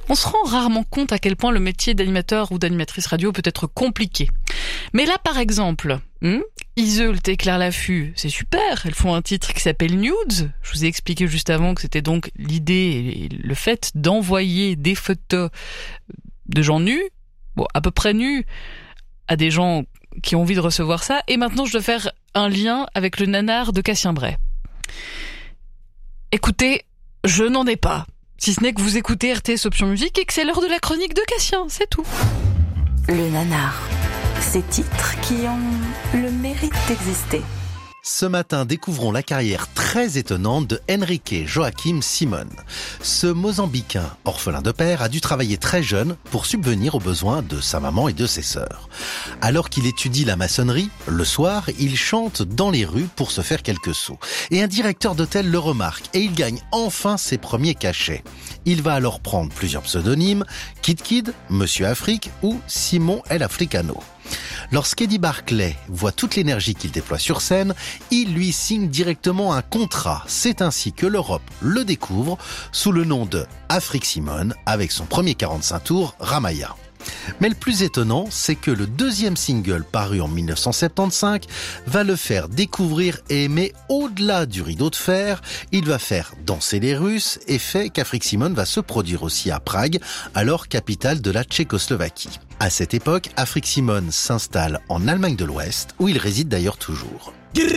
On se rend rarement compte à quel point le métier d'animateur ou d'animatrice radio peut être compliqué. Mais là, par exemple, Iseult et Claire Laffut, c'est super. Elles font un titre qui s'appelle Nudes. Je vous ai expliqué juste avant que c'était donc l'idée et le fait d'envoyer des photos de gens nus, à peu près nus, à des gens qui ont envie de recevoir ça. Et maintenant, je dois faire un lien avec le nanar de Cassien Bray. Écoutez, je n'en ai pas. Si ce n'est que vous écoutez RTS Option Musique et que c'est l'heure de la chronique de Cassien, c'est tout. Le nanar, ces titres qui ont le mérite d'exister. Ce matin, découvrons la carrière très étonnante de Henrique Joachim Simon. Ce Mozambicain, orphelin de père, a dû travailler très jeune pour subvenir aux besoins de sa maman et de ses sœurs. Alors qu'il étudie la maçonnerie, le soir, il chante dans les rues pour se faire quelques sous. Et un directeur d'hôtel le remarque et il gagne enfin ses premiers cachets. Il va alors prendre plusieurs pseudonymes, Kid Kid, Monsieur Afrique ou Simon El Africano. Lorsqu'Eddie Barclay voit toute l'énergie qu'il déploie sur scène, il lui signe directement un contrat. C'est ainsi que l'Europe le découvre sous le nom de Afrique Simone avec son premier 45 tours, Ramaya. Mais le plus étonnant, c'est que le deuxième single paru en 1975 va le faire découvrir et aimer au-delà du rideau de fer. Il va faire danser les Russes et fait qu'Afrique Simone va se produire aussi à Prague, alors capitale de la Tchécoslovaquie. À cette époque, Afrique Simone s'installe en Allemagne de l'Ouest, où il réside d'ailleurs toujours.